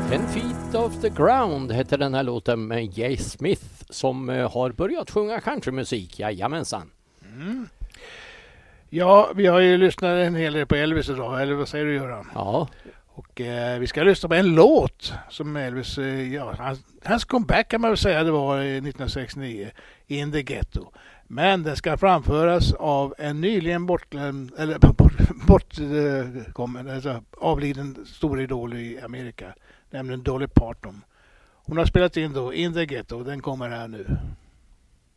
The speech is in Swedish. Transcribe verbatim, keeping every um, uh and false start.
Ten feet off the ground heter den här låten med Jay Smith som har börjat sjunga countrymusik. Jajamensan. Mm. Ja, vi har ju lyssnat en hel del på Elvis idag, eller vad säger du Göran? Ja. Och eh, vi ska lyssna på en låt som Elvis, eh, ja, hans, hans comeback kan man väl säga det var i nittonhundrasextionio, In the Ghetto. Men den ska framföras av en nyligen bortglömd, eller bortkommen, bort, alltså, avliden stor idol i Amerika, nämligen Dolly Parton. Hon har spelat in då In the Ghetto, den kommer här nu.